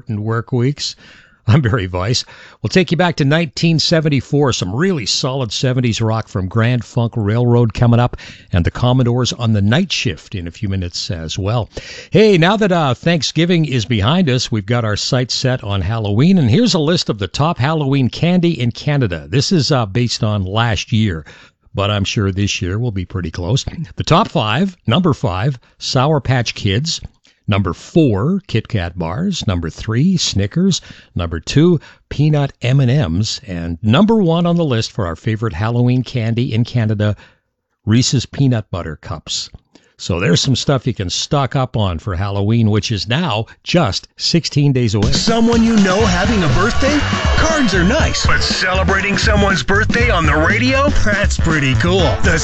shortened work weeks. I'm Barry Weiss. We'll take you back to 1974. Some really solid 70s rock from Grand Funk Railroad coming up, and the Commodores on the night shift in a few minutes as well. Hey, now that Thanksgiving is behind us, we've got our sights set on Halloween, and here's a list of the top Halloween candy in Canada. This is based on last year, but I'm sure this year will be pretty close. The top 5, number 5, Sour Patch Kids. Number 4, Kit Kat bars. Number 3, Snickers. Number 2, peanut M&Ms. And number 1 on the list for our favorite Halloween candy in Canada, Reese's Peanut Butter Cups. So there's some stuff you can stock up on for Halloween, which is now just 16 days away. Someone you know having a birthday? Cards are nice, but celebrating someone's birthday on the radio? That's pretty cool. The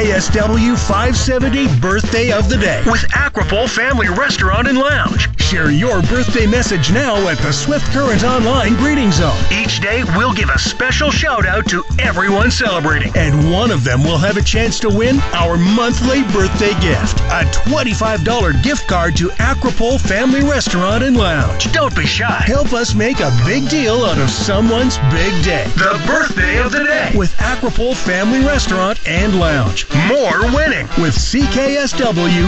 CKSW 570 Birthday of the Day with Aquapole Family Restaurant and Lounge. Share your birthday message now at the Swift Current Online Greeting Zone. Each day, we'll give a special shout out to everyone celebrating, and one of them will have a chance to win our monthly birthday gift. A $25 gift card to Aquapole Family Restaurant and Lounge. Don't be shy. Help us make a big deal out of someone's big day. The Birthday of the Day with Aquapole Family Restaurant and Lounge. More winning with CKSW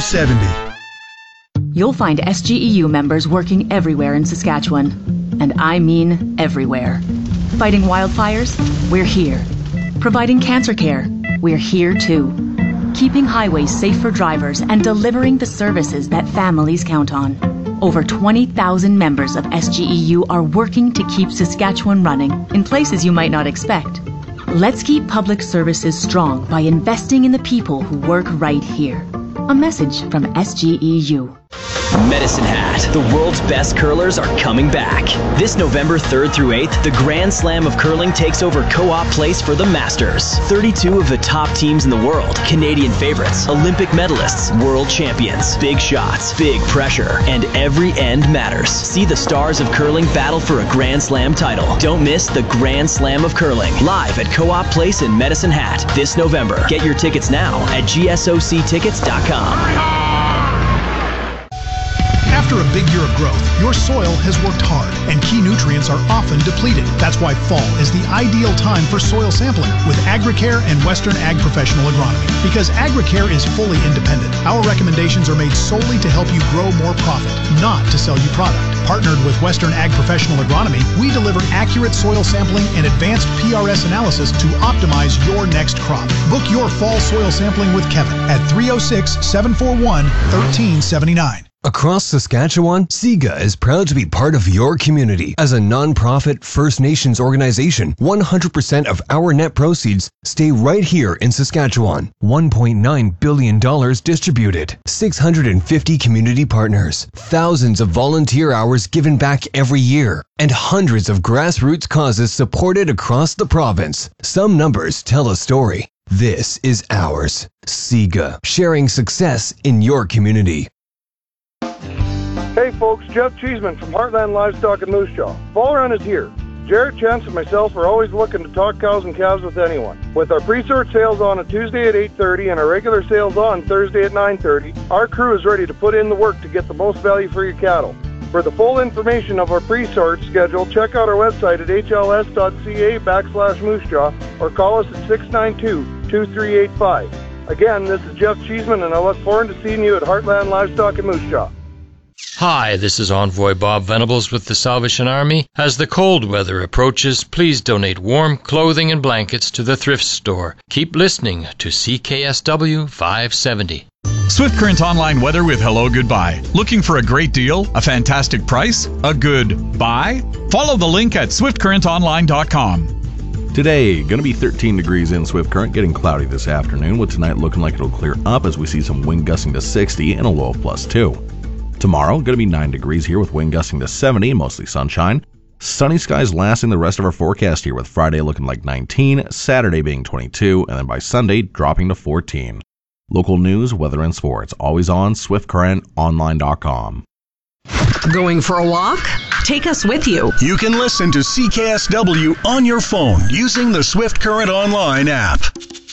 570. You'll find SGEU members working everywhere in Saskatchewan. And I mean everywhere. Fighting wildfires? We're here. Providing cancer care? We're here too. Keeping highways safe for drivers and delivering the services that families count on. Over 20,000 members of SGEU are working to keep Saskatchewan running in places you might not expect. Let's keep public services strong by investing in the people who work right here. A message from SGEU. Medicine Hat, the world's best curlers are coming back. This November 3rd through 8th, the Grand Slam of Curling takes over Co-op Place for the Masters. 32 of the top teams in the world, Canadian favorites, Olympic medalists, world champions, big shots, big pressure, and every end matters. See the stars of curling battle for a Grand Slam title. Don't miss the Grand Slam of Curling, live at Co-op Place in Medicine Hat this November. Get your tickets now at gsoctickets.com. After a big year of growth, your soil has worked hard, and key nutrients are often depleted. That's why fall is the ideal time for soil sampling with Agricare and Western Ag Professional Agronomy. Because Agricare is fully independent, our recommendations are made solely to help you grow more profit, not to sell you product. Partnered with Western Ag Professional Agronomy, we deliver accurate soil sampling and advanced PRS analysis to optimize your next crop. Book your fall soil sampling with Kevin at 306-741-1379. Across Saskatchewan, SIGA is proud to be part of your community. As a non-profit First Nations organization, 100% of our net proceeds stay right here in Saskatchewan. $1.9 billion distributed, 650 community partners, thousands of volunteer hours given back every year, and hundreds of grassroots causes supported across the province. Some numbers tell a story. This is ours. SIGA, sharing success in your community. Hey folks, Jeff Cheeseman from Heartland Livestock and Moose Jaw. Fall run is here. Jared, Chance, and myself are always looking to talk cows and calves with anyone. With our pre-sort sales on a Tuesday at 8:30 and our regular sales on Thursday at 9:30, our crew is ready to put in the work to get the most value for your cattle. For the full information of our pre-sort schedule, check out our website at hls.ca/moosejaw or call us at 692-2385. Again, this is Jeff Cheeseman, and I look forward to seeing you at Heartland Livestock and Moose Jaw. Hi, this is Envoy Bob Venables with the Salvation Army. As the cold weather approaches, please donate warm clothing and blankets to the thrift store. Keep listening to CKSW 570. Swift Current Online weather with Hello Goodbye. Looking for a great deal? A fantastic price? A good buy? Follow the link at swiftcurrentonline.com. Today, going to be 13 degrees in Swift Current, getting cloudy this afternoon, with tonight looking like it'll clear up as we see some wind gusting to 60 and a low of +2. Tomorrow, going to be 9 degrees here with wind gusting to 70, mostly sunshine. Sunny skies lasting the rest of our forecast here, with Friday looking like 19, Saturday being 22, and then by Sunday dropping to 14. Local news, weather, and sports, always on swiftcurrentonline.com. Going for a walk? Take us with you. You can listen to CKSW on your phone using the Swift Current Online app.